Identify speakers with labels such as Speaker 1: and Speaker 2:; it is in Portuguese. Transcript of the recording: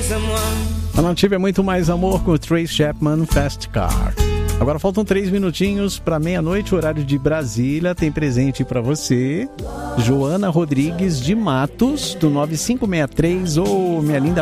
Speaker 1: A Nativa é muito mais amor com o Trace Chapman Fast Car. Agora faltam 3 minutinhos para meia-noite, horário de Brasília. Tem presente para você. Joana Rodrigues de Matos, do 9563. Ô, minha linda